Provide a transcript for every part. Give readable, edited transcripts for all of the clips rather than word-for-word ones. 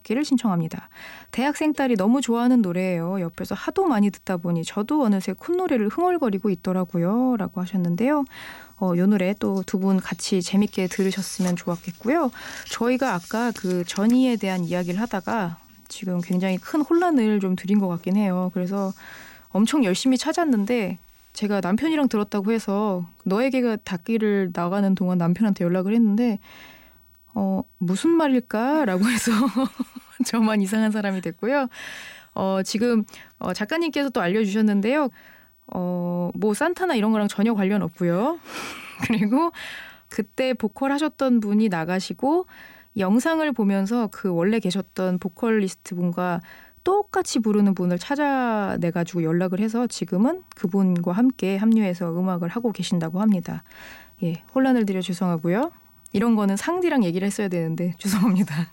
찾기를 신청합니다. 대학생 딸이 너무 좋아하는 노래예요. 옆에서 하도 많이 듣다 보니 저도 어느새 콧노래를 흥얼거리고 있더라고요. 라고 하셨는데요. 이 노래 또 두 분 같이 재밌게 들으셨으면 좋았겠고요. 저희가 아까 그 전이에 대한 이야기를 하다가 지금 굉장히 큰 혼란을 좀 드린 것 같긴 해요. 그래서 엄청 열심히 찾았는데 제가 남편이랑 들었다고 해서 너에게가 닿기를 나가는 동안 남편한테 연락을 했는데 무슨 말일까? 라고 해서 저만 이상한 사람이 됐고요. 지금 작가님께서 또 알려주셨는데요. 뭐 산타나 이런 거랑 전혀 관련 없고요. 그리고 그때 보컬 하셨던 분이 나가시고 영상을 보면서 그 원래 계셨던 보컬리스트 분과 똑같이 부르는 분을 찾아내가지고 연락을 해서 지금은 그분과 함께 합류해서 음악을 하고 계신다고 합니다. 예, 혼란을 드려 죄송하고요. 이런 거는 상디랑 얘기를 했어야 되는데 죄송합니다.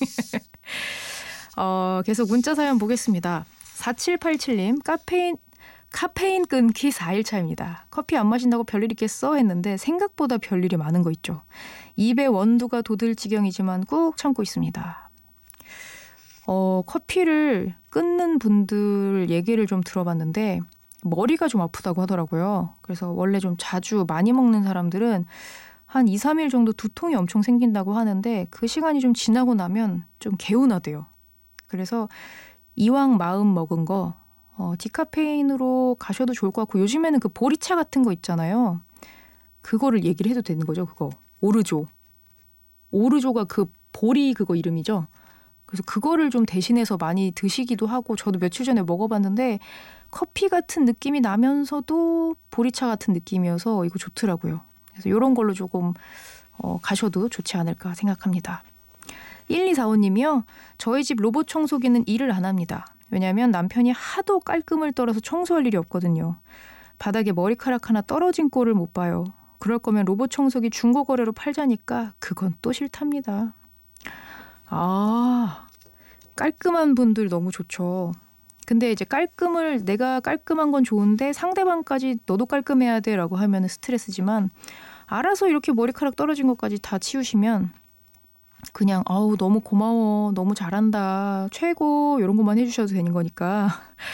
계속 문자 사연 보겠습니다. 4787님 카페인 끊기 4일차입니다. 커피 안 마신다고 별일 있겠어? 했는데 생각보다 별일이 많은 거 있죠. 입에 원두가 돋을 지경이지만 꾹 참고 있습니다. 커피를 끊는 분들 얘기를 좀 들어봤는데 머리가 좀 아프다고 하더라고요. 그래서 원래 좀 자주 많이 먹는 사람들은 한 2, 3일 정도 두통이 엄청 생긴다고 하는데 그 시간이 좀 지나고 나면 좀 개운하대요. 그래서 이왕 마음 먹은 거 디카페인으로 가셔도 좋을 것 같고 요즘에는 그 보리차 같은 거 있잖아요. 그거를 얘기를 해도 되는 거죠. 그거 오르조가 그 보리 그거 이름이죠. 그래서 그거를 좀 대신해서 많이 드시기도 하고 저도 며칠 전에 먹어봤는데 커피 같은 느낌이 나면서도 보리차 같은 느낌이어서 이거 좋더라고요. 그래서 이런 걸로 조금 가셔도 좋지 않을까 생각합니다. 1245님이요. 저희 집 로봇 청소기는 일을 안 합니다. 왜냐하면 남편이 하도 깔끔을 떨어서 청소할 일이 없거든요. 바닥에 머리카락 하나 떨어진 꼴을 못 봐요. 그럴 거면 로봇 청소기 중고거래로 팔자니까 그건 또 싫답니다. 깔끔한 분들 너무 좋죠. 근데 이제 내가 깔끔한 건 좋은데 상대방까지 너도 깔끔해야 돼 라고 하면 스트레스지만 알아서 이렇게 머리카락 떨어진 것까지 다 치우시면 그냥 너무 고마워, 너무 잘한다, 최고 이런 것만 해주셔도 되는 거니까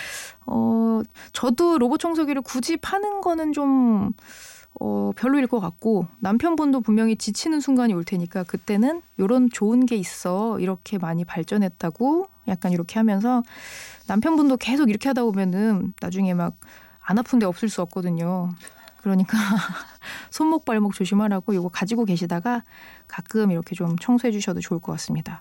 저도 로봇 청소기를 굳이 파는 거는 좀 별로일 것 같고 남편분도 분명히 지치는 순간이 올 테니까 그때는 이런 좋은 게 있어 이렇게 많이 발전했다고 약간 이렇게 하면서 남편분도 계속 이렇게 하다 보면은 나중에 막 안 아픈 데 없을 수 없거든요. 그러니까 손목 발목 조심하라고 이거 가지고 계시다가 가끔 이렇게 좀 청소해 주셔도 좋을 것 같습니다.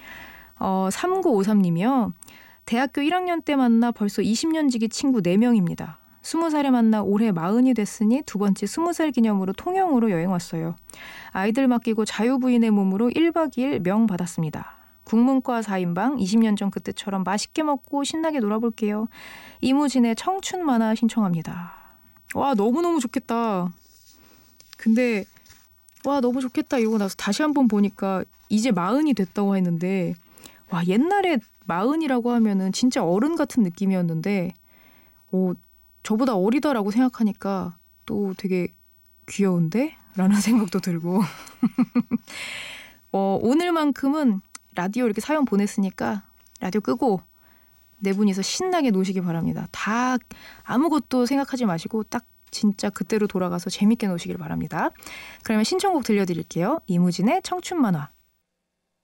3953님이요. 대학교 1학년 때 만나 벌써 20년 지기 친구 4명입니다. 20살에 만나 올해 40이 됐으니 두 번째 20살 기념으로 통영으로 여행 왔어요. 아이들 맡기고 자유부인의 몸으로 1박 2일 명 받았습니다. 국문과 4인방 20년 전 그때처럼 맛있게 먹고 신나게 놀아볼게요. 이무진의 청춘 만화 신청합니다. 와 너무너무 좋겠다. 근데 와 너무 좋겠다 이러고 나서 다시 한번 보니까 이제 40이 됐다고 했는데 와 옛날에 40이라고 하면은 진짜 어른 같은 느낌이었는데 저보다 어리다라고 생각하니까 또 되게 귀여운데? 라는 생각도 들고 오늘만큼은 라디오 이렇게 사연 보냈으니까 라디오 끄고 네 분이서 신나게 노시기 바랍니다. 다 아무것도 생각하지 마시고 딱 진짜 그때로 돌아가서 재밌게 노시길 바랍니다. 그러면 신청곡 들려드릴게요. 이무진의 청춘 만화.